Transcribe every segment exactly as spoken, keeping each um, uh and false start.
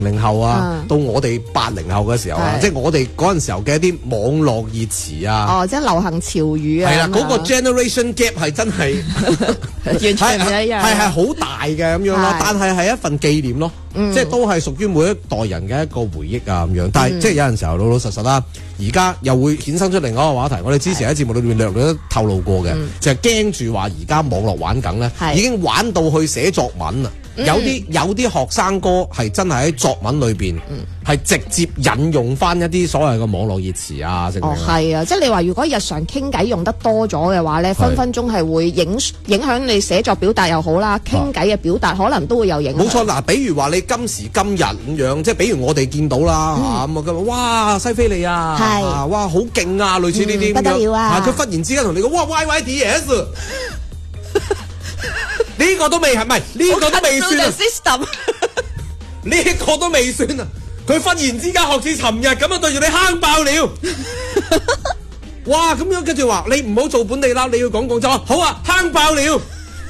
零後啊， 啊到我哋八零後嘅時候啊， 係即係我哋嗰陣時候嘅一啲網絡熱詞啊， 哦，即係流行潮語啊， 係啦， 咁嗰個啊 generation gap 係真係完全唔一樣， 係係好大嘅咁樣咯係， 但係係一份紀念咯， 嗯即係都係屬於每一代人嘅一個回憶啊咁樣。但係、 嗯即係有陣時候老老實實啦，而家又會衍生出另外一個話題。我哋之前喺節目裏面略略都透露過嘅， 嗯就係驚住話而家網絡玩梗咧， 係已經玩到去寫作文啊！ 嗯有啲有啲學生哥係真係喺作文裏邊係直接引用翻一啲所謂嘅網絡熱詞啊，成哦，係啊，即係你話如果日常傾偈用得多咗嘅話咧，分分鐘係會影影響你寫作表達又好啦，傾偈嘅表達可能都會有影響。 冇錯，嗱，比如話你今時今日咁樣，即係比如我哋見到啦嚇咁啊，佢話哇西非利啊， 係啊哇好勁啊，類似呢啲嗯不得了啊佢忽然之間同你講哇 Y Y D S，呢個都未係，唔係呢個都未算啊， system， 呢個都未算啊，佢忽然之間學似尋日咁樣對住你坑爆了。哇！咁樣跟住話你唔好做本地啦，你要講廣州話。好啊，坑爆了。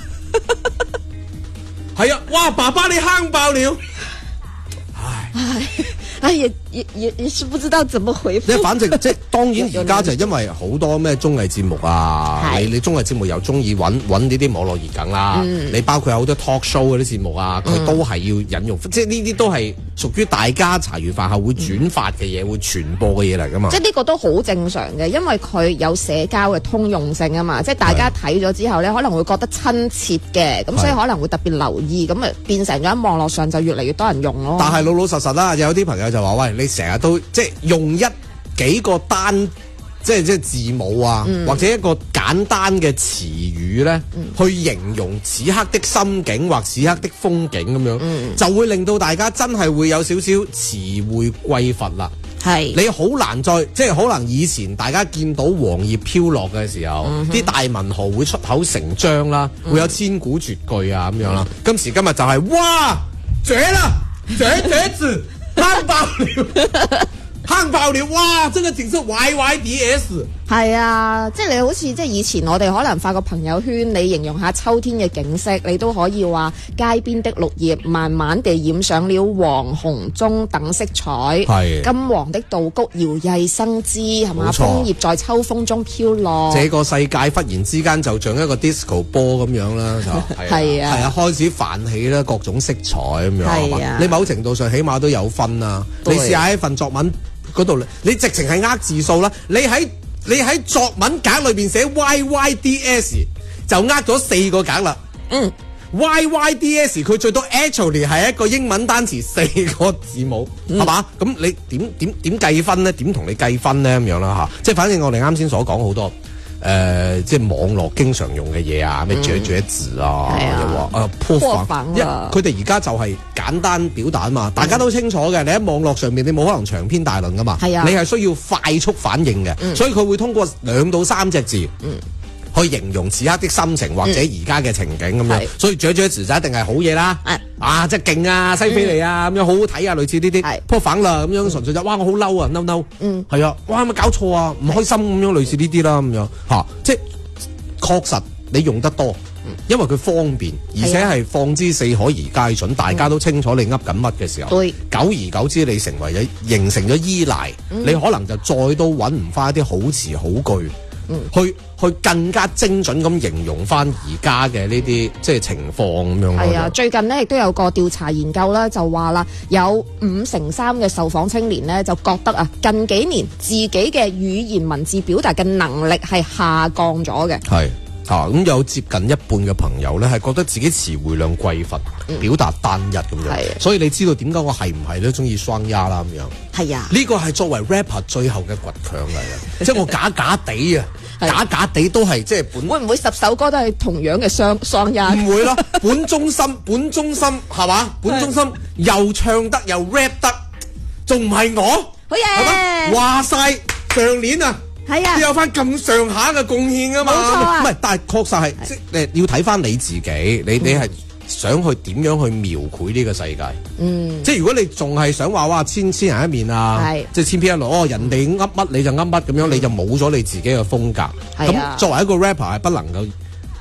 係啊，哇！爸爸你坑爆了。唉， 哎也也也也是不知道怎麼回覆。 即係反正即係當然而家就因為好多咩綜藝節目啊， 係你你綜藝節目又中意揾揾呢啲網絡熱梗啦，你包括有好多 talk show 嗰啲節目啊，佢都係要引用，即係呢啲都係屬於大家茶餘飯後會轉發嘅嘢，會傳播嘅嘢嚟㗎嘛。 即係呢個都好正常嘅，因為佢有社交嘅通用性啊嘛，即係大家睇咗之後咧，可能會覺得親切嘅，咁所以可能會特別留意，咁啊變成咗喺網絡上就越嚟越多人用咯。 但係老老實實啦，有啲朋友就話：喂，你成日都即係用一幾個單，即係即係字母啊， 嗯或者一個簡單嘅詞語咧， 嗯去形容此刻的心境或此刻的風景咁樣， 嗯就會令到大家真係會有少少詞彙匱乏啦。 係你好難再即係可能以前大家見到黃葉飄落嘅時候，啲、大文豪會出口成章啦，會有千古絕句啊咁樣啦。今時今日就係、哇，絕啦，絕絕子，坑爆了，坑爆了，哇！真係淨係 Y Y D S。 係啊，即係你好似即係以前我哋可能發個朋友圈，你形容下秋天嘅景色，你都可以話街邊的綠葉慢慢地染上了黃紅中等色彩， 係金黃的稻谷搖曳生枝，係嘛？ 冇錯楓葉在秋風中飄落。 這個世界忽然之間就像一個 disco 波咁樣啦，就係啊係啊，開始泛起啦各種色彩咁樣， 係啊係嘛你某程度上起碼都有分啊。 對你試下喺份作文嗰度，你直情係呃字數啦。你喺你喺作文格裏邊寫 Y Y D S 就呃咗四個格啦。 嗯 Y Y D S 佢最多 actually 係一個英文單詞四個字母，係嘛、咁你點點點計分咧？點同你計分咧？咁樣啦嚇，即係反正我哋啱先所講好多誒、呃，即係網絡經常用嘅嘢啊，咩嚼嚼字啊， 係啊又話誒破破防， 防啊一佢哋而家就係簡單表達啊嘛，大家都清楚嘅。你喺網絡上面，你冇可能長篇大論噶嘛， 係啊你係需要快速反應嘅，所以佢會通過兩到三隻字。去形容此刻的心情或者而家嘅情景咁樣係， 所以嚼嚼字就一定係好嘢啦。 係啊，即係勁啊，西非利啊，咁樣好好睇啊，類似呢啲係破反啦，咁樣純粹就哇我好嬲啊，嬲嬲， 嗯係啊，哇咪搞錯啊，唔開心咁樣，類似呢啲啦咁樣嚇，即係確實你用得多，因為佢方便，而且係放之四海而皆準，大家都清楚你噏緊乜嘅時候， 對久而久之你成為咗形成咗依賴，你可能就再都揾唔翻一啲好詞好句。去去更加精準咁形容翻而家嘅呢啲即係情況咁樣咯。 係啊，最近呢亦都有個調查研究啦，就話啦，有五成三嘅受訪青年呢，就覺得啊，近幾年自己嘅語言文字表達嘅能力係下降咗嘅。 係啊，咁有接近一半嘅朋友咧，係覺得自己詞彙量匱乏，表達單一咁樣。 係所以你知道點解我係唔係都中意雙丫啦咁樣？ 係啊， 呢個係作為 rapper 最後嘅倔強嚟嘅，即係我假假地啊， 係假假地都係即係本。 會唔會十首歌都係同樣嘅雙雙音？ 唔會咯，本中心，本中心係嘛？本中心又唱得又 rap 得，仲唔係我？ 好係嘛？ 嘢！ 話晒上年啊！ 係啊都，有翻咁上下嘅貢獻啊嘛， 冇錯啊唔係，但係確實係即係要睇翻你自己，你你係想去點樣去描繪呢個世界？ 嗯， 即係如果你仲係想話哇千千人一面啊係， 即係千篇一律，哦人哋噏乜你就噏乜咁樣，你就冇咗你自己嘅風格。 係啊咁作為一個 rapper 係不能夠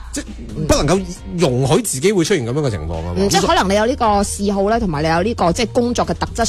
即係不能夠容許自己會出現咁樣嘅情況啊嘛。 嗯，即係可能你有呢個嗜好咧，同埋你有呢個即係工作嘅特質